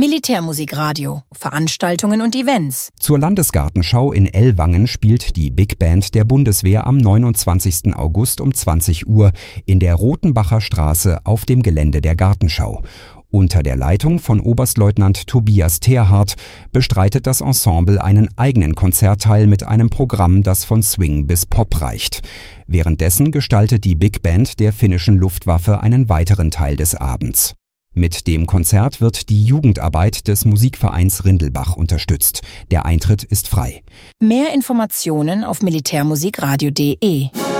Militärmusikradio, Veranstaltungen und Events. Zur Landesgartenschau in Ellwangen spielt die Big Band der Bundeswehr am 29. August um 20 Uhr in der Rotenbacher Straße auf dem Gelände der Gartenschau. Unter der Leitung von Oberstleutnant Tobias Terhardt bestreitet das Ensemble einen eigenen Konzertteil mit einem Programm, das von Swing bis Pop reicht. Währenddessen gestaltet die Big Band der finnischen Luftwaffe einen weiteren Teil des Abends. Mit dem Konzert wird die Jugendarbeit des Musikvereins Rindelbach unterstützt. Der Eintritt ist frei. Mehr Informationen auf militärmusikradio.de